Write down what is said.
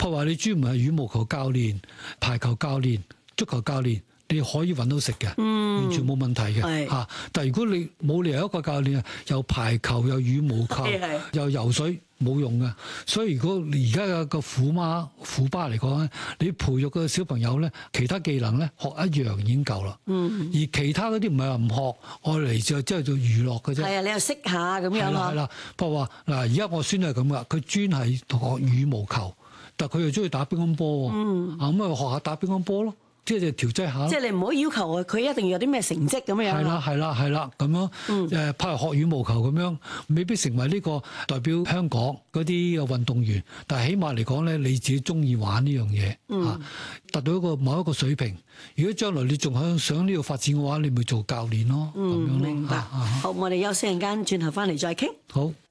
譬如話你專門係羽毛球教練、排球教練、足球教練，你可以揾到食嘅，完全冇問題嘅嚇。但係如果你冇理由一個教練又排球又羽毛球又游水，冇用嘅。所以如果而家個虎爸嚟講咧，你培育個小朋友咧，其他技能咧學一樣已經夠啦。而其他嗰啲唔係話唔學，愛嚟就即係做娛樂嘅啫。 係啊，你又識下咁樣咯。 係啦，譬如話嗱，而家我孫係咁噶，佢專係學羽毛球，但係佢又中意打乒乓波喎。咁咪學下打乒乓波咯。即係調劑下， 即係你唔好要求佢一定要有啲咩成績咁樣。 係啦，咁樣譬如學羽毛球咁樣，未必成為呢個代表香港嗰啲嘅運動員，但係起碼嚟講咧，你自己中意玩呢樣嘢嚇，達到某一個水平。如果將來你仲想呢個發展嘅話，你咪做教練咯。咁樣咯。 明白。好，我哋休息陣間，轉頭翻嚟再傾。 好。